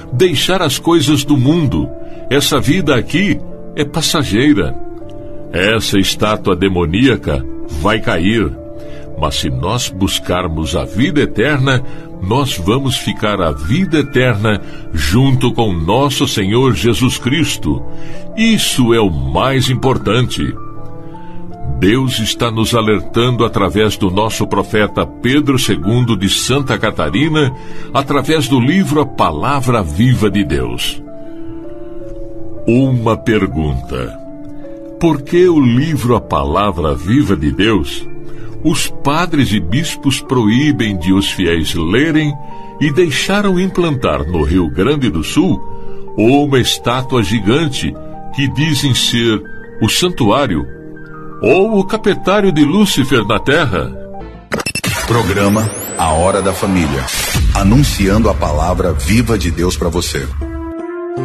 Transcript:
deixar as coisas do mundo. Essa vida aqui é passageira. Essa estátua demoníaca vai cair. Mas se nós buscarmos a vida eterna, nós vamos ficar a vida eterna junto com nosso Senhor Jesus Cristo. Isso é o mais importante. Deus está nos alertando através do nosso profeta Pedro II de Santa Catarina, através do livro A Palavra Viva de Deus. Uma pergunta: por que o livro A Palavra Viva de Deus os padres e bispos proíbem de os fiéis lerem e deixaram implantar no Rio Grande do Sul uma estátua gigante que dizem ser o santuário ou o capetário de Lúcifer na Terra? Programa A Hora da Família, anunciando a palavra viva de Deus para você.